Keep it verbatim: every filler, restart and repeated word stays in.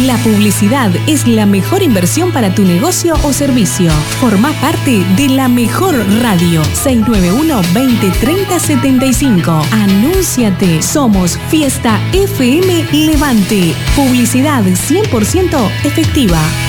La publicidad es la mejor inversión para tu negocio o servicio. Formá parte de La Mejor Radio. seis nueve uno, veinte, treinta, setenta y cinco. Anúnciate. Somos Fiesta F M Levante. Publicidad cien por ciento efectiva.